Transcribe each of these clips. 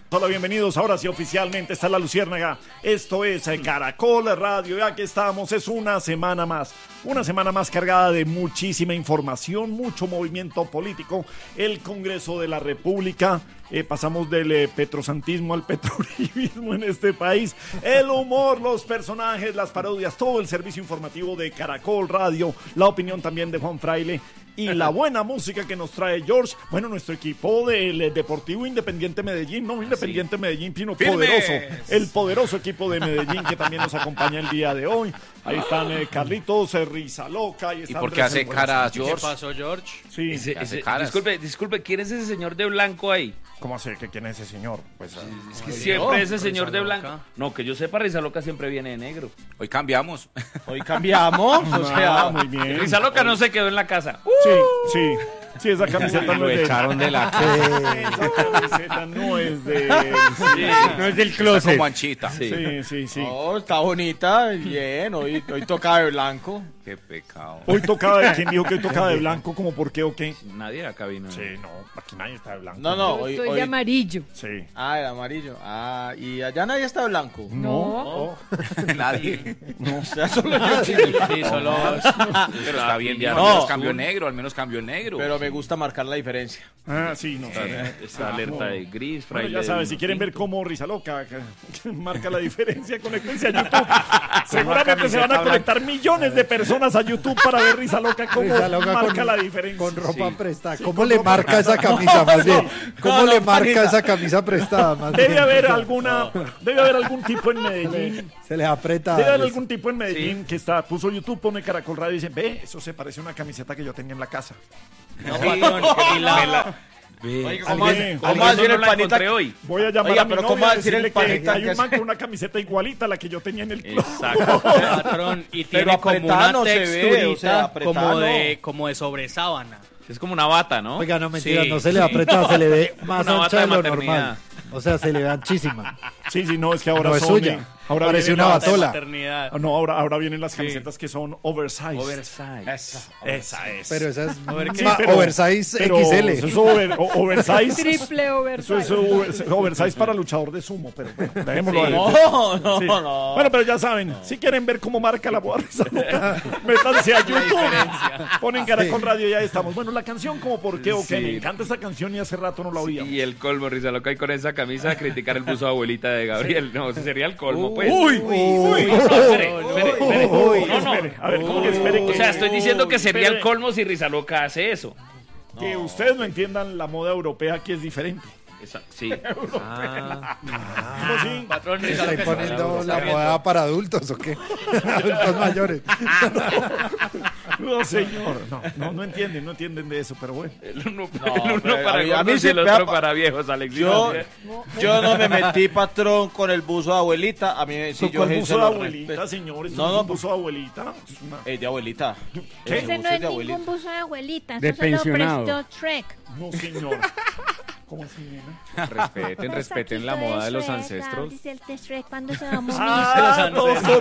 Hola, bienvenidos. Ahora sí, oficialmente está La Luciérnaga. Esto es Caracol Radio. Y aquí estamos. Es una semana más. Una semana más cargada de muchísima información, mucho movimiento político. El Congreso de la República. Pasamos del petrosantismo al petrolibismo en este país. El humor, los personajes, las parodias, todo el servicio informativo de Caracol Radio. La opinión también de Juan Fraile. Y la buena música que nos trae George. Bueno, nuestro equipo del Deportivo Independiente Medellín. No, Independiente Medellín, sino poderoso. El poderoso equipo de Medellín que también nos acompaña el día de hoy. Ahí están Carlitos, Risa Loca. ¿Y por qué hace cara George? ¿Qué pasó, George? Sí. Disculpe, ¿quién es ese señor de blanco ahí? ¿Cómo hace que quién es ese señor? Pues, es que siempre ese señor de blanco. No, que yo sepa, Risa Loca siempre viene de negro. Hoy cambiamos. Hoy cambiamos. O sea, muy bien. Risa Loca no se quedó en la casa. Sí, esa camiseta no Lo es de... echaron de la casa. Esa camiseta no es de... No es del closet. Como anchita. Sí. No, está bonita, bien, hoy toca de blanco. Qué pecado. Hoy tocaba de... ¿Quién dijo que hoy tocaba de blanco? ¿Cómo por qué o qué? Nadie acá vino. Sí, no, aquí nadie está de blanco. No, hoy... Estoy de amarillo. Sí. Ah, el amarillo. Ah, y allá nadie está de blanco. No. Nadie. O sea, solo yo. Sí, solo... Pero está bien, ya. No. Al menos cambio negro. Pero me gusta marcar la diferencia. Ah, sí, no. Esta alerta de gris, Bueno, Fraile. ya sabes, si quieren ver cómo Risa Loca que marca la diferencia, conéctense a YouTube. Seguramente se van a conectar millones de personas a YouTube para ver Risa Loca cómo Risa Loca marca la diferencia. Con ropa Sí. prestada. Sí, ¿Cómo con le ropa marca esa prestada. camisa más bien? ¿Cómo le marca panita. esa camisa prestada más Debe bien? haber algún tipo en Medellín. Se les aprieta. Debe haber algún tipo en Medellín que puso YouTube, pone Caracol Radio y dice, ve, eso se parece a una camiseta que yo tenía en la casa. No, patrón, que Oiga, ¿cómo ¿cómo Alguien- va a decir no el la panita? encontré hoy. Voy a llamar Oiga, a mi pero novia ¿cómo va a a decir el decirle que panita hay que un man hace- con una camiseta igualita a la que yo tenía en el club. Exacto. Patrón, y Pero tiene como apretada una no se ve, texturita o sea, apretada como de sobresábana. Es como una bata, ¿no? Oiga, no mentira, Sí, no se le aprieta, se le ve más Una ancha bata de de lo maternidad. normal. O sea, se le ve anchísima. Sí, no, es que ahora No es son... suya. Ahora Parece vienen una las- batola. Maternidad. No, ahora vienen las camisetas que son oversize. Oversize. Esa es. Pero esa es Sí, pero- oversize pero XL. Eso es oversize. Triple Eso oversize. es oversize para luchador de sumo, pero bueno, dejémoslo ahí. No, Sí. no. Bueno, pero ya saben, si quieren ver cómo marca la boda Risa Loca, métanse a YouTube. Ponen Caracol Radio y ya estamos. Bueno, la canción como por qué o qué. Sí. Me encanta esta canción y hace rato no la oía. Y el colmo, Risa Loca, y con esa camisa criticar el buzo de abuelita de Gabriel. No, ese sería el colmo, pues. Espere. Espere, a ver, ¿cómo que espere? O sea, estoy diciendo que sería el Espere. colmo si Risa Loca hace eso. Que ustedes no entiendan la moda europea que es diferente. Sí. ¿Cómo así? Patrón, ¿Está Risa Loca, imponiendo está la viendo. moda para adultos o qué? Adultos mayores. No, señor. No entienden de eso, pero bueno. El uno pero para a mí gordos y sí el me otro ha- para viejos, Alex. Yo no me metí, patrón, con el buzo de abuelita. A mí sí, yo ¿Cuál se buzo de lo abuelita, respeto. señor? Esto No, no es no, un buzo de abuelita. Es una- De abuelita. ¿Qué? Ese no buzo es de abuelita. ningún buzo de abuelita. De Eso se lo pensionado. prestó Shrek. No, señor. ¿Cómo así, nena? Respeten la moda de los ancestros. Dice el de Shrek cuando se va a morir. Ah,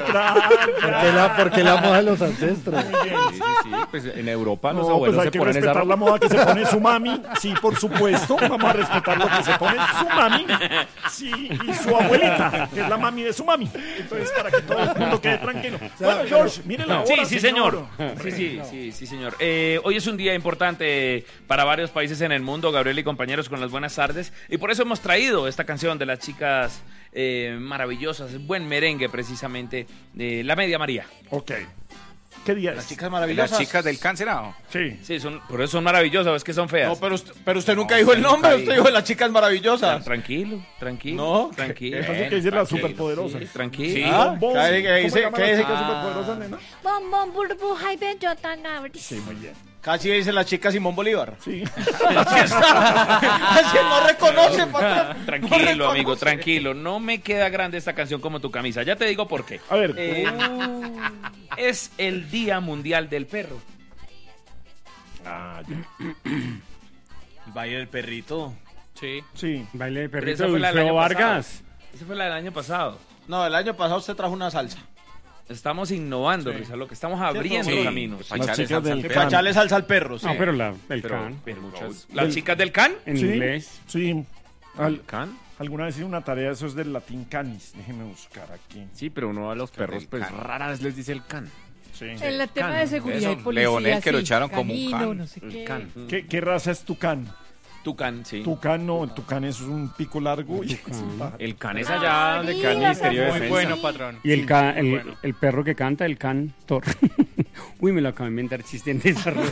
¿Por qué la moda de los ancestros? Sí, pues en Europa los No, abuelos pues hay se que ponen esa respetar la ropa. moda que se pone su mami. Sí, por supuesto. Vamos a respetar lo que se pone su mami. Sí, y su abuelita, que es la mami de su mami. Entonces, para que todo el mundo quede tranquilo. Bueno, George, mire la hora, Sí, señor. Sí, señor. Hoy es un día importante para varios países en el mundo, Gabriel y compañeros, con las buenas tardes. Y por eso hemos traído esta canción de las chicas maravillosas, buen merengue precisamente, de La Media María. Ok. ¿Qué día Las es? chicas maravillosas. Las chicas del cáncer, ¿no? Sí. Sí, por eso son maravillosas, es que son feas. No, pero usted nunca dijo el nombre. Usted dijo las chicas maravillosas. Tranquilo. No, Tranquilo. Entonces, ¿qué dice la superpoderosa? Sí, tranquilo. Sí. Ah, Bombón. ¿qué ¿Cómo dice? se llama ¿Qué la dice? chica superpoderosa, nena? Bombón, burbuja y bellota nabri. Sí, muy bien. Casi dice la chica Simón Bolívar. Sí. Así está. Así no reconoce, patrón. Tranquilo, amigo, tranquilo. No me queda grande esta canción como tu camisa. Ya te digo por qué. A ver. Es el Día Mundial del Perro. Ah, El baile del perrito. Sí. sí. Baile del Pero esa fue la del año pasado. Esa fue la del año pasado. No, el año pasado usted trajo una salsa. Estamos innovando, Risa, lo que estamos abriendo Sí. caminos. Para Las echarle chicas salsa del al Que perro. para echarle salsa al perro, sí. No, pero el Pero can. muchas. ¿Las chicas del can? En Sí. inglés. Sí. ¿Can? Alguna vez hice una tarea, eso es del latín canis. Déjeme buscar aquí. Sí, pero uno a los perros, pues can. rara vez les dice el can. Sí. En el tema de seguridad y Eso, policía. Leonel, que lo sí, echaron como un canino, can. no sé El qué. can. ¿Qué raza es tucán? Tucán, sí. Tucán no, el tucán es un pico largo. El can es allá donde queda el Ministerio de Muy Defensa. bueno, patrón. Y el perro que canta, el cantor. Uy, me lo acabo de inventar chiste en desarrollo.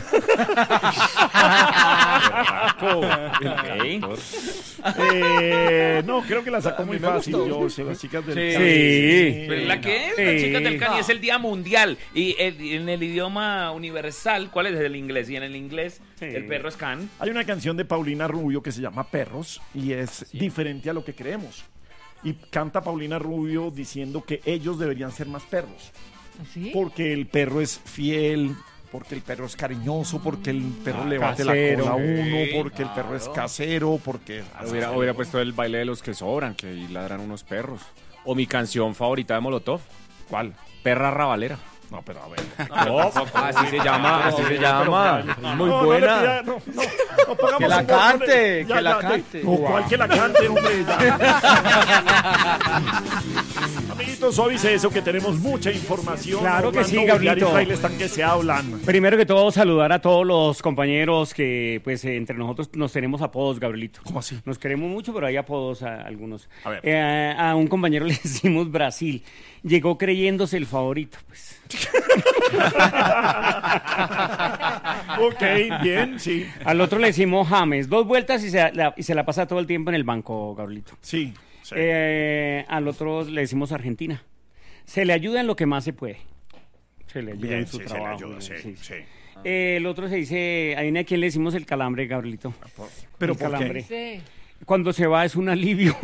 No, creo que la sacó muy fácil. Yo sé, las chicas del Sí. Can. Sí. Pero la que es, Sí. las chicas del can, y es el día mundial. Y en el idioma universal, ¿cuál es el inglés? Y en el inglés, Sí. el perro es can. Hay una canción de Paulina Rubio que se llama Perros y es diferente a lo que creemos. Y canta Paulina Rubio diciendo que ellos deberían ser más perros. ¿Sí? Porque el perro es fiel, porque el perro es cariñoso, porque el perro le bate casero. la cola a uno, porque el perro es casero, porque... Hubiera puesto el baile de los que sobran, que ahí ladran unos perros. O mi canción favorita de Molotov. ¿Cuál? Perra rabalera. No, pero a ver. Así se llama, así se llama. Es muy No, buena. no, pongamos Que la un botón cante, de- que la cante. No, ¿cuál que la cante, hombre? Ya. Amiguitos, suavice eso que tenemos mucha información. Claro que sí, Orlando Villar y Gabrielito. Fraile están que se hablan. Primero que todo, saludar a todos los compañeros que, pues, entre nosotros nos tenemos apodos, Gabrielito. ¿Cómo así? Nos queremos mucho, pero hay apodos a algunos. A ver. A un compañero le decimos Brasil. Llegó creyéndose el favorito, pues. Ok, bien, sí. Al otro le decimos James. 2 vueltas y se la pasa todo el tiempo en el banco, Gabrielito. Sí. sí. Al otro le decimos Argentina. Se le ayuda en lo que más se puede. Se le ayuda Bien, en su sí, se le trabajo. ayuda, sí, sí. El otro se dice, ¿a quién le decimos el calambre, Gabrielito? Pero el ¿por qué? calambre. Sí. Cuando se va es un alivio.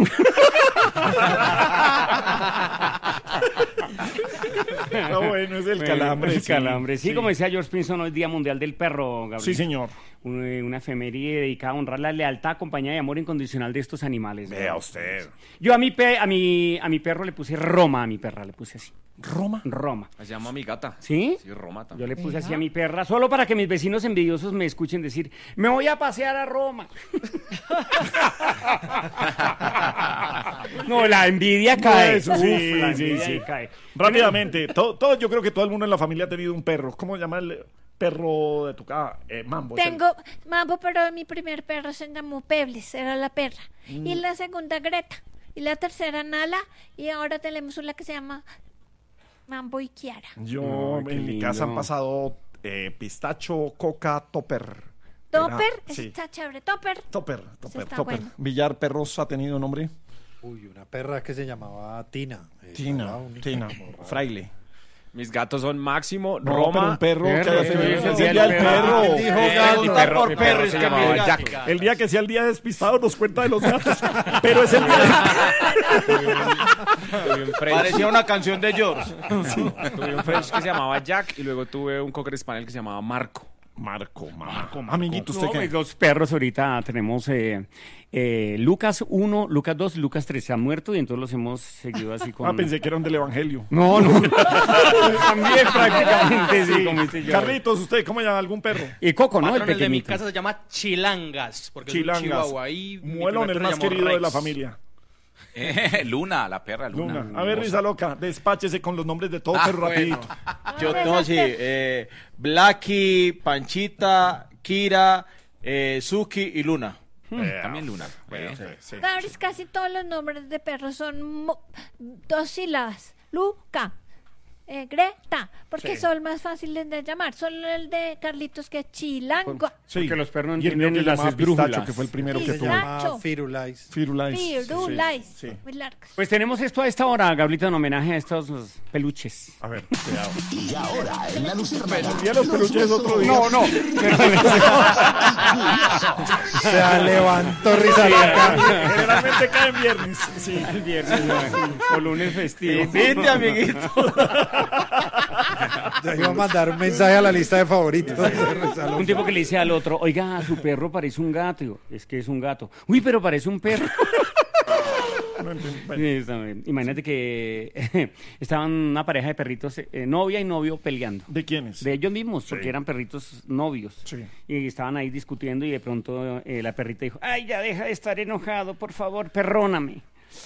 No, bueno, es el calambre. El calambre. Sí, como decía George Pinson, hoy es Día Mundial del Perro, Gabriel. Sí, señor. Una efeméride dedicada a honrar la lealtad, compañía y amor incondicional de estos animales. Vea usted. Yo a mi perro le puse Roma, a mi perra le puse así. ¿Roma? Roma. Se llama mi gata. ¿Sí? Sí, Roma Yo también. le puse así a mi perra, solo para que mis vecinos envidiosos me escuchen decir, me voy a pasear a Roma. No, la envidia cae. eso sí, Uf, la sí, envidia sí. ahí cae. Rápidamente, yo creo que todo el mundo en la familia ha tenido un perro. ¿Cómo se llama el perro de tu casa? Mambo. es el- Tengo Mambo, pero mi primer perro se llamó Pebles, era la perra. Y la segunda Greta. Y la tercera Nala. Y ahora tenemos una que se llama Mambo y Kiara. Yo Qué en mi casa han lindo. pasado pistacho, coca, topper. Topper, Sí. está chévere. Topper. Topper. está Topper. bueno. Villar Perros ha tenido nombre. Uy, una perra que se llamaba Tina. Tina, Fraile. Mis gatos son Máximo, No, Roma. pero un perro que Perro, haya tenido sí, el sí, día del el perro. perro. Dijo Mi gato perro por perro, es se que llamaba mi Jack. gato. El día que sea el día despistado nos cuenta de los gatos. Pero es el día Tuve un French. Parecía una canción de George. Tuve un French que se llamaba Jack y luego tuve un Cocker Spaniel que se llamaba Marco. Marco. Amiguito, ¿usted No, qué? dos perros ahorita tenemos Lucas 1, Lucas 2, Lucas 3 se han muerto y entonces los hemos seguido así con... Pensé que eran del Evangelio. No. También prácticamente, sí, como dice yo. Carlitos, ¿usted cómo llama algún perro? Y Coco, ¿no? Patrón, El el de mi pequeñito. casa se llama Chilangas. Porque Chilangas. es un chihuahua. Y mi Muelón, primer el perro más se llamó querido de Rex. la familia. Luna, la perra Luna. Luna. A ver, Risa Loca, despáchese con los nombres de todo perro bueno. rapidito. Yo no, sí. Blacky, Panchita, Kira, Suki y Luna. También Luna. Sí. Gabris, casi todos los nombres de perros son 2 sílabas. Luca, Greta, porque son más fáciles de llamar. Solo el de Carlitos, que es Chilango. Sí. Porque los perros no Y el mío entienden que las llamaba Pistacho, esdrújulas. que fue el primero que Sí, tuve. Nacho. Firulais. Firulais. Firulais. Sí. Muy largos. Pues tenemos esto a esta hora, Gabrielito, en homenaje a estos peluches. A ver, cuidado. Y ahora en la Luciérnaga. El día de los peluches es otro día. No. Se levantó Risa Generalmente cae en viernes. Sí. El viernes, no, o lunes festivo. Invite, amiguito. Ya iba a mandar un mensaje a la lista de favoritos. Un tipo que le dice al otro, oiga, su perro parece un gato. Digo, es que es un gato. Uy, pero parece un perro. No entiendo. Sí, Bueno, está bien. Imagínate que estaban una pareja de perritos, novia y novio, peleando. ¿de quiénes? De ellos mismos, Sí. porque eran perritos novios. Sí. Y estaban ahí discutiendo y de pronto la perrita dijo, ay, ya deja de estar enojado, por favor, perdóname.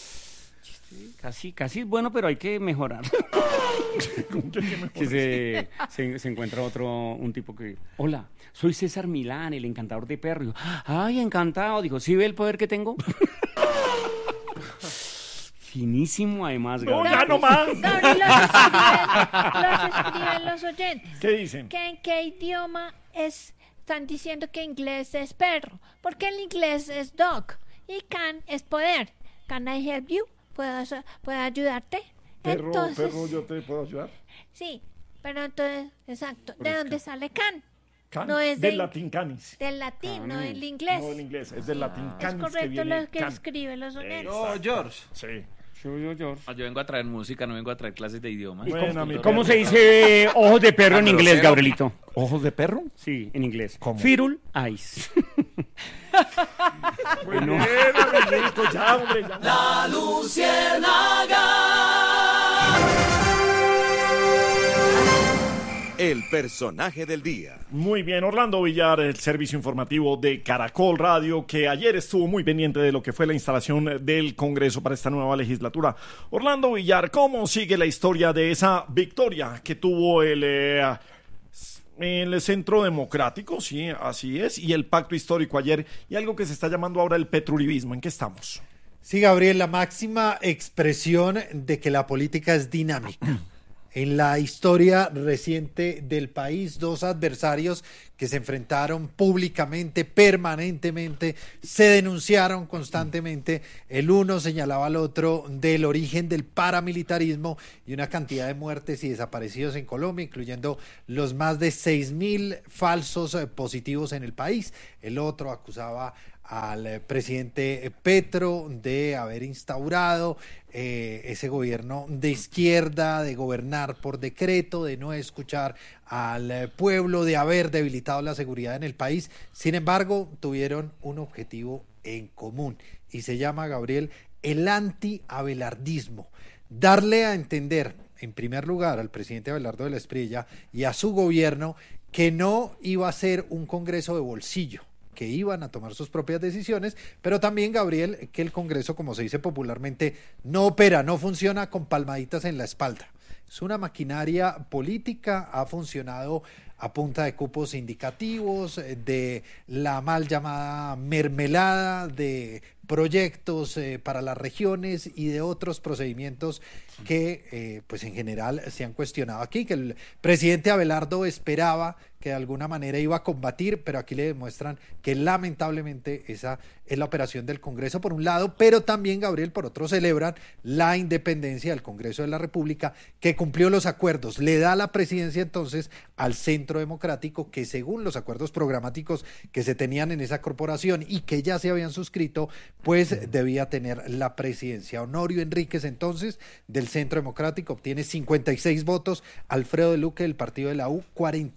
Casi es bueno, pero hay que mejorar. Que se encuentra un tipo que, hola, soy César Milán, el encantador de perros. Ay, encantado. Dijo, ¿sí ve el poder que tengo? Finísimo, además. No, Gabriel. ya no más. Gabriel, los escriben los oyentes. ¿Qué dicen? ¿Que en qué idioma están diciendo que inglés es perro? Porque el inglés es dog y can es poder. Can I help you? ¿Puedo ayudarte? Perro, Entonces, perro, ¿yo te puedo ayudar? sí, pero entonces, exacto. ¿De dónde sale can? Can, No es del latín canis. Del latín, no del inglés. No del inglés, es del latín Es canis que correcto viene lo que can. escriben los oyentes. No, George. Sí. George. Yo vengo a traer música, no vengo a traer clases de idiomas. Bueno, mi ¿Cómo perro. se dice ojos de perro en inglés, grosero. Gabrielito? ¿Ojos de perro? Sí, en inglés. ¿Cómo? Firul eyes. Bueno, Gabrielito, ya, hombre, ya. El personaje del día. Muy bien, Orlando Villar, el servicio informativo de Caracol Radio, que ayer estuvo muy pendiente de lo que fue la instalación del Congreso para esta nueva legislatura. Orlando Villar, ¿cómo sigue la historia de esa victoria que tuvo el Centro Democrático? Sí, así es, y el pacto histórico ayer, y algo que se está llamando ahora el petruribismo. ¿En qué estamos? Sí, Gabriel, la máxima expresión de que la política es dinámica. En la historia reciente del país, dos adversarios que se enfrentaron públicamente, permanentemente, se denunciaron constantemente. El uno señalaba al otro del origen del paramilitarismo y una cantidad de muertes y desaparecidos en Colombia, incluyendo los más de 6.000 falsos positivos en el país. El otro acusaba al presidente Petro de haber instaurado ese gobierno de izquierda, de gobernar por decreto, de no escuchar al pueblo, de haber debilitado la seguridad en el país. Sin embargo, tuvieron un objetivo en común y se llama, Gabriel, el anti-abelardismo. Darle a entender, en primer lugar, al presidente Abelardo de la Espriella y a su gobierno que no iba a ser un Congreso de bolsillo, que iban a tomar sus propias decisiones, pero también, Gabriel, que el Congreso, como se dice popularmente, no opera, no funciona con palmaditas en la espalda. Es una maquinaria política, ha funcionado a punta de cupos indicativos, de la mal llamada mermelada, de proyectos para las regiones y de otros procedimientos que pues en general se han cuestionado aquí, que el presidente Abelardo esperaba que de alguna manera iba a combatir, pero aquí le demuestran que lamentablemente esa es la operación del Congreso por un lado, pero también, Gabriel, por otro celebran la independencia del Congreso de la República, que cumplió los acuerdos, le da la presidencia entonces al Centro Democrático, que según los acuerdos programáticos que se tenían en esa corporación y que ya se habían suscrito, pues debía tener la presidencia. Honorio Enríquez entonces del Centro Democrático obtiene 56 votos, Alfredo de Luque del partido de la U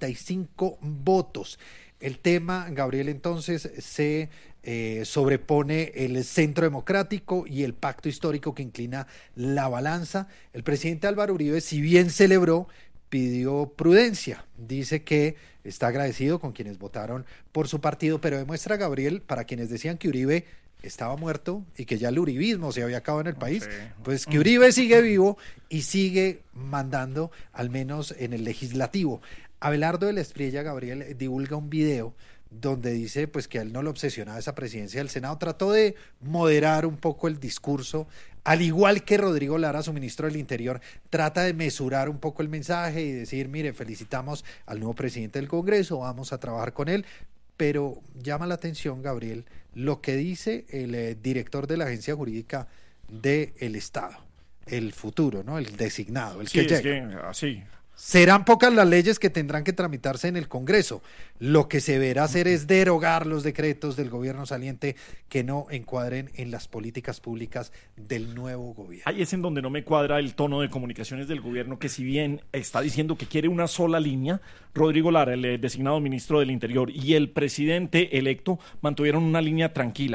45 votos. El tema, Gabriel, entonces se sobrepone el Centro Democrático y el pacto histórico que inclina la balanza. El presidente Álvaro Uribe, si bien celebró, pidió prudencia. Dice que está agradecido con quienes votaron por su partido, pero demuestra, Gabriel, para quienes decían que Uribe estaba muerto y que ya el uribismo se había acabado en el país, pues que Uribe sigue vivo y sigue mandando, al menos en el legislativo. Abelardo de la Espriella, Gabriel, divulga un video donde dice pues que a él no lo obsesionaba esa presidencia del Senado. Trató de moderar un poco el discurso, al igual que Rodrigo Lara, su ministro del Interior, trata de mesurar un poco el mensaje y decir, mire, felicitamos al nuevo presidente del Congreso, vamos a trabajar con él, pero llama la atención, Gabriel, lo que dice el director de la Agencia Jurídica del Estado, el futuro, ¿no? El designado, el Sí, que es llega. que así. Serán pocas las leyes que tendrán que tramitarse en el Congreso. Lo que se verá hacer es derogar los decretos del gobierno saliente que no encuadren en las políticas públicas del nuevo gobierno. Ahí es en donde no me cuadra el tono de comunicaciones del gobierno, que si bien está diciendo que quiere una sola línea, Rodrigo Lara, el designado ministro del Interior, y el presidente electo mantuvieron una línea tranquila.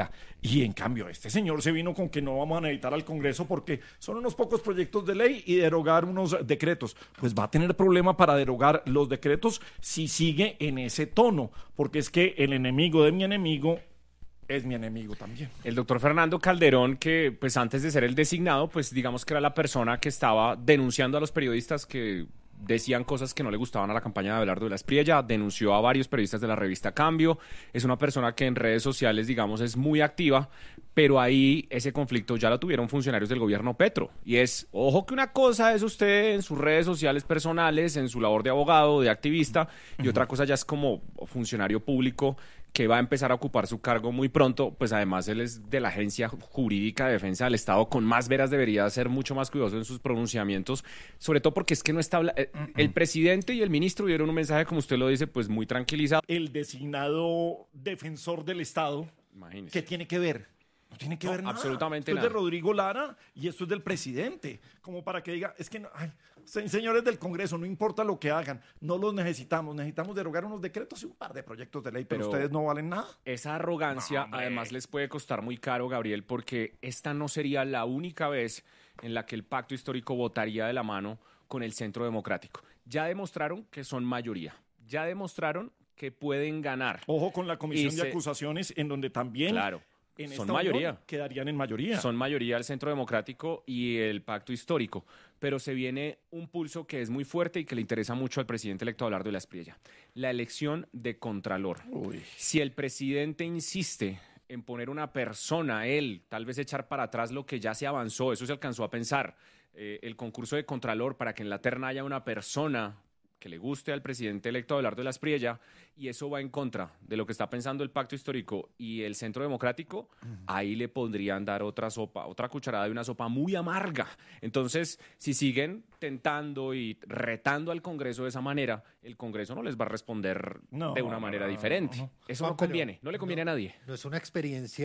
Y en cambio, este señor se vino con que no vamos a necesitar al Congreso porque son unos pocos proyectos de ley y derogar unos decretos. Pues va a tener problema para derogar los decretos si sigue en ese tono, porque es que el enemigo de mi enemigo es mi enemigo también. El doctor Fernando Calderón, que pues antes de ser el designado, pues digamos que era la persona que estaba denunciando a los periodistas que decían cosas que no le gustaban a la campaña de Abelardo de la Espriella, denunció a varios periodistas de la revista Cambio, es una persona que en redes sociales, digamos, es muy activa, pero ahí ese conflicto ya lo tuvieron funcionarios del gobierno Petro, y es, ojo que una cosa es usted en sus redes sociales personales, en su labor de abogado, de activista, y otra cosa ya es como funcionario público que va a empezar a ocupar su cargo muy pronto, pues además él es de la Agencia Jurídica de Defensa del Estado, con más veras debería ser mucho más cuidadoso en sus pronunciamientos, sobre todo porque es que no está... el presidente y el ministro dieron un mensaje, como usted lo dice, pues muy tranquilizado. El designado defensor del Estado, Imagínese. ¿qué tiene que ver? No tiene que ver nada. Absolutamente esto nada. es de Rodrigo Lara y esto es del presidente. Como para que diga, es que, no, ay, señores del Congreso, no importa lo que hagan, no los necesitamos. Necesitamos derogar unos decretos y un par de proyectos de ley, pero ustedes no valen nada. Esa arrogancia, No, además, les puede costar muy caro, Gabriel, porque esta no sería la única vez en la que el pacto histórico votaría de la mano con el Centro Democrático. Ya demostraron que son mayoría. Ya demostraron que pueden ganar. Ojo con la comisión de acusaciones, en donde también... Claro. En Son esta mayoría. unión quedarían en mayoría. Son mayoría el Centro Democrático y el Pacto Histórico, pero se viene un pulso que es muy fuerte y que le interesa mucho al presidente electo Abelardo de la Espriella, la elección de Contralor. Si el presidente insiste en poner una persona, él, tal vez echar para atrás lo que ya se avanzó, eso se alcanzó a pensar, el concurso de Contralor para que en la terna haya una persona que le guste al presidente electo Abelardo de la Espriella, y eso va en contra de lo que está pensando el Pacto Histórico y el Centro Democrático, ahí le podrían dar otra sopa, otra cucharada de una sopa muy amarga. Entonces, si siguen tentando y retando al Congreso de esa manera, el Congreso no les va a responder de una manera diferente. Eso Juan, no conviene, no le conviene a nadie. No es una experiencia